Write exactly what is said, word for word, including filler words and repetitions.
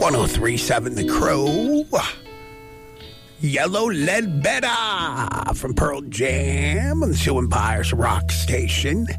ten thirty-seven The Crow. Yellow Ledbetter from Pearl Jam on the Two Empires Rock Station.